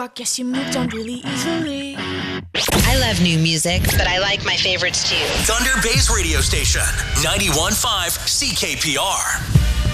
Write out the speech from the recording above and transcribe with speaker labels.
Speaker 1: I guess you moved on really easily.
Speaker 2: I love new music, but I like my favorites too.
Speaker 3: Thunder Bay's radio station, 91.5 CKPR.